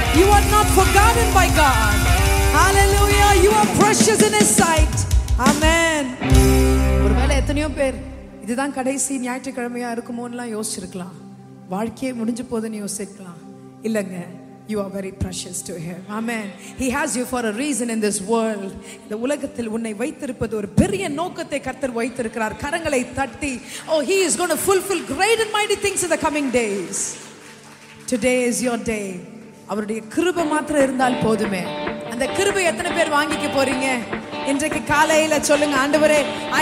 You are not forgotten by God. Hallelujah. You are precious in His sight. Amen. ஒருவேளை எத்தனையோ பேர் இதுதான் கடைசி ஞாயிற்றுக்கிழமையா இருக்குமோன்னுலாம் யோசிச்சிருக்கலாம். வாழ்க்கையே முடிஞ்சு போதுன்னு யோசிக்கலாம். இல்லைங்க, you are very precious to Him. Amen. He has you for a reason in this world. இந்த உலகத்தில் உன்னை வைத்திருப்பது ஒரு பெரிய நோக்கத்தை கர்த்தர் வைத்திருக்கிறார். கரங்களை தட்டி, oh, He is going to fulfill great and mighty things in the coming days. Today is your day. அவருடைய கிருபை மாத்திரம் இருந்தால் போதுமே. அந்த கிருபை எத்தனை பேர் வாங்கிக்க போறீங்க? இன்றைக்கு காலையில சொல்லுங்க, ஆண்டவரே,